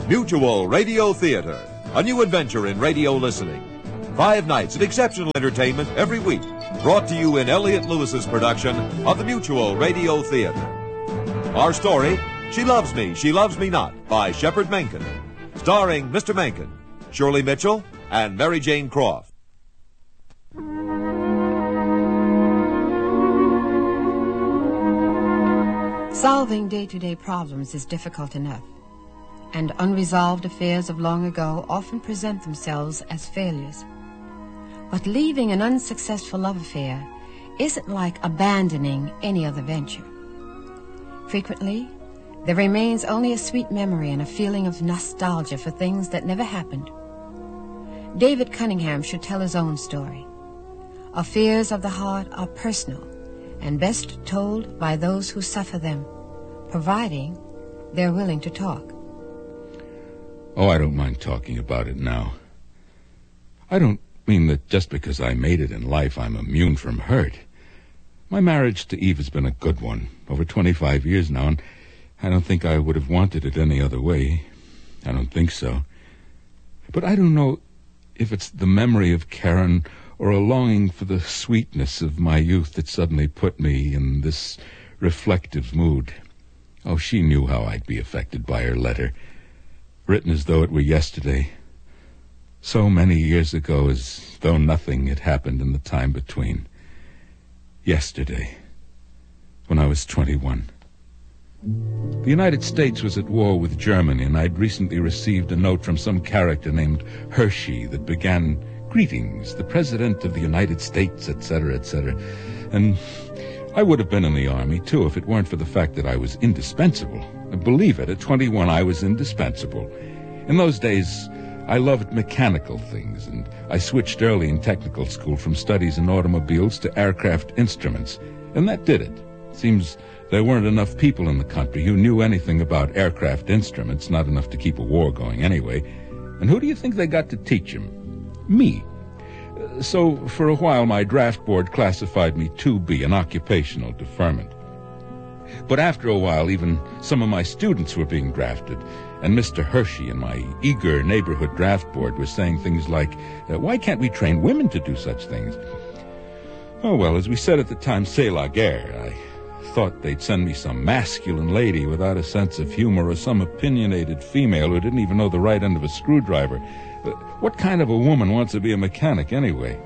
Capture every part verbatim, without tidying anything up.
Mutual Radio Theater, a new adventure in radio listening. Five nights of exceptional entertainment every week, brought to you in Elliott Lewis's production of the Mutual Radio Theater. Our story, She Loves Me, She Loves Me Not, by Shepard Menken, starring Mister Menken, Shirley Mitchell, and Mary Jane Croft. Solving day-to-day problems is difficult enough, and unresolved affairs of long ago often present themselves as failures. But leaving an unsuccessful love affair isn't like abandoning any other venture. Frequently, there remains only a sweet memory and a feeling of nostalgia for things that never happened. David Cunningham should tell his own story. Affairs of the heart are personal and best told by those who suffer them, providing they're willing to talk. Oh, I don't mind talking about it now. I don't mean that just because I made it in life I'm immune from hurt. My marriage to Eve has been a good one, over twenty-five years now, and I don't think I would have wanted it any other way. I don't think so. But I don't know if it's the memory of Karen or a longing for the sweetness of my youth that suddenly put me in this reflective mood. Oh, she knew how I'd be affected by her letter, written as though it were yesterday, so many years ago, as though nothing had happened in the time between. Yesterday, when I was twenty-one. The United States was at war with Germany, and I'd recently received a note from some character named Hershey that began, "Greetings, the President of the United States," et cetera, et cetera. And I would have been in the Army, too, if it weren't for the fact that I was indispensable. Believe it, at twenty-one I was indispensable. In those days, I loved mechanical things, and I switched early in technical school from studies in automobiles to aircraft instruments, and that did it. Seems there weren't enough people in the country who knew anything about aircraft instruments, not enough to keep a war going anyway. And who do you think they got to teach them? Me. So, for a while, my draft board classified me two B, an occupational deferment. But after a while, even some of my students were being drafted, and Mister Hershey and my eager neighborhood draft board were saying things like, uh, why can't we train women to do such things? Oh, well, as we said at the time, c'est la guerre. I thought they'd send me some masculine lady without a sense of humor, or some opinionated female who didn't even know the right end of a screwdriver. Uh, what kind of a woman wants to be a mechanic anyway?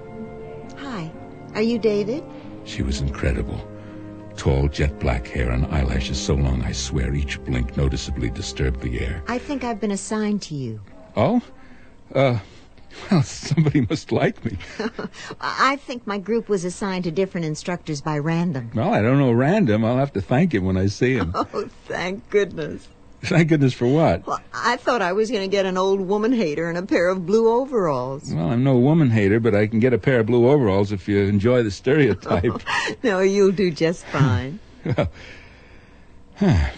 Hi, are you David? She was incredible. Tall, jet-black hair and eyelashes so long I swear each blink noticeably disturbed the air. I think I've been assigned to you. Oh? Uh, well, somebody must like me. I think my group was assigned to different instructors by random. Well, I don't know random. I'll have to thank him when I see him. Oh, thank goodness. Thank goodness for what? Well, I thought I was going to get an old woman hater and a pair of blue overalls. Well, I'm no woman hater, but I can get a pair of blue overalls if you enjoy the stereotype. No, you'll do just fine. Well, huh.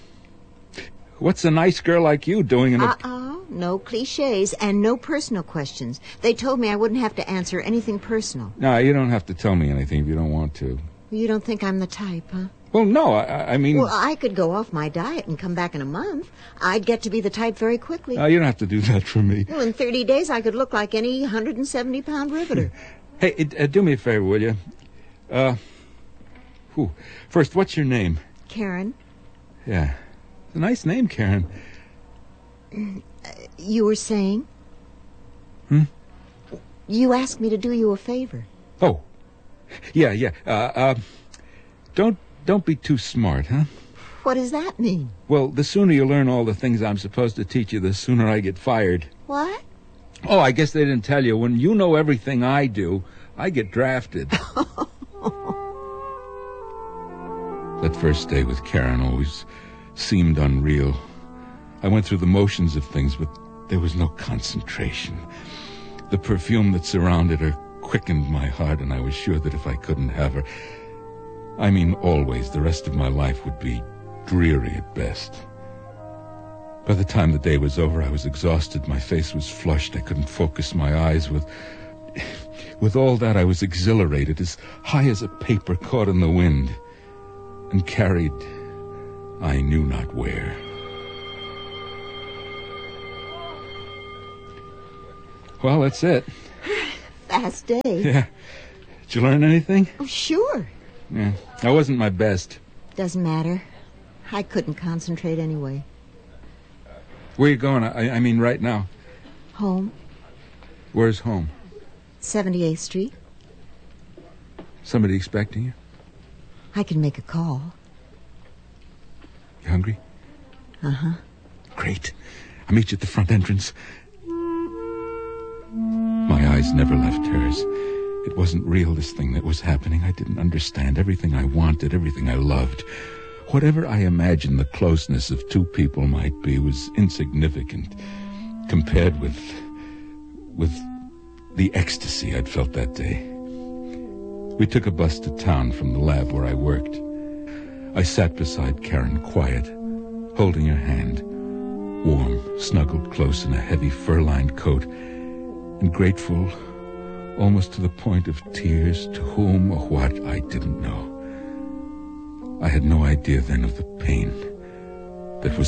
What's a nice girl like you doing in a... Uh-uh. No cliches and no personal questions. They told me I wouldn't have to answer anything personal. No, you don't have to tell me anything if you don't want to. You don't think I'm the type, huh? Well, no, I, I mean... Well, I could go off my diet and come back in a month. I'd get to be the type very quickly. Uh, you don't have to do that for me. Well, in thirty days, I could look like any one hundred seventy pound riveter. Hey, uh, do me a favor, will you? Uh, whew. First, what's your name? Karen. Yeah. It's a nice name, Karen. Uh, you were saying? Hmm? You asked me to do you a favor. Oh. Yeah, yeah. Uh, uh, don't... Don't be too smart, huh? What does that mean? Well, the sooner you learn all the things I'm supposed to teach you, the sooner I get fired. What? Oh, I guess they didn't tell you. When you know everything I do, I get drafted. That first day with Karen always seemed unreal. I went through the motions of things, but there was no concentration. The perfume that surrounded her quickened my heart, and I was sure that if I couldn't have her... I mean, always, the rest of my life would be dreary at best. By the time the day was over, I was exhausted. My face was flushed. I couldn't focus my eyes. With with all that, I was exhilarated, as high as a paper caught in the wind, and carried I knew not where. Well, that's it. Fast day. Yeah. Did you learn anything? Oh, sure. Yeah. I wasn't my best. Doesn't matter. I couldn't concentrate anyway. Where you going? I, I mean, right now. Home. Where's home? seventy-eighth Street. Somebody expecting you? I can make a call. You hungry? Uh-huh. Great. I'll meet you at the front entrance. My eyes never left hers. It wasn't real, this thing that was happening. I didn't understand everything I wanted, everything I loved. Whatever I imagined the closeness of two people might be was insignificant compared with... with the ecstasy I'd felt that day. We took a bus to town from the lab where I worked. I sat beside Karen, quiet, holding her hand, warm, snuggled close in a heavy fur-lined coat, and grateful almost to the point of tears, to whom or what I didn't know. I had no idea then of the pain,